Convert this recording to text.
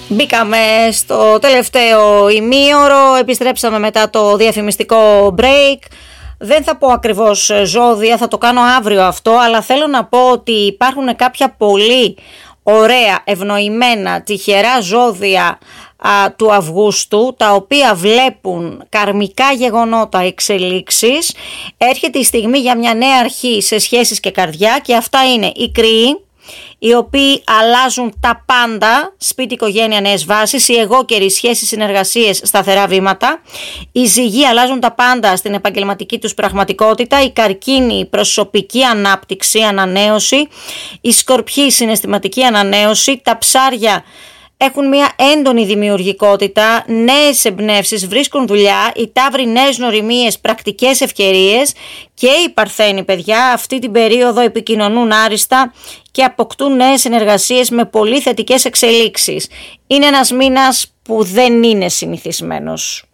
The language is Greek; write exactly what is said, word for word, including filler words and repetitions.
Μπήκαμε στο τελευταίο ημίωρο, επιστρέψαμε μετά το διαφημιστικό break. Δεν θα πω ακριβώς ζώδια, θα το κάνω αύριο αυτό, αλλά θέλω να πω ότι υπάρχουν κάποια πολύ ωραία, ευνοημένα, τυχερά ζώδια α, του Αυγούστου, τα οποία βλέπουν καρμικά γεγονότα, εξελίξεις. Έρχεται η στιγμή για μια νέα αρχή σε σχέσεις και καρδιά, και αυτά είναι οι Κρυοί, οι οποίοι αλλάζουν τα πάντα, σπίτι, οικογένεια, νέες βάσεις, οι εγώκεροι, σχέσεις, συνεργασίες, σταθερά βήματα, οι Ζυγοί αλλάζουν τα πάντα στην επαγγελματική τους πραγματικότητα, οι Καρκίνοι, προσωπική ανάπτυξη, ανανέωση, οι Σκορπιοί, συναισθηματική ανανέωση, τα Ψάρια έχουν μια έντονη δημιουργικότητα, νέες εμπνεύσεις, βρίσκουν δουλειά, οι Ταύροι νέες γνωριμίες, πρακτικές ευκαιρίες, και οι Παρθένοι, παιδιά, αυτή την περίοδο επικοινωνούν άριστα και αποκτούν νέες συνεργασίες με πολύ θετικές εξελίξεις. Είναι ένας μήνας που δεν είναι συνηθισμένος.